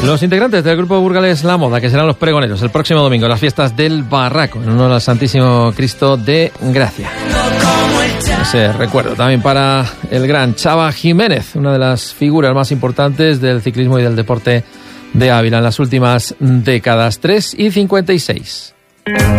Los integrantes del grupo burgalés La Moda, que serán los pregoneros el próximo domingo, las fiestas del Barraco, en honor al Santísimo Cristo de Gracia. Ese recuerdo también para el gran Chava Jiménez, una de las figuras más importantes del ciclismo y del deporte de Ávila en las últimas décadas. 3:56.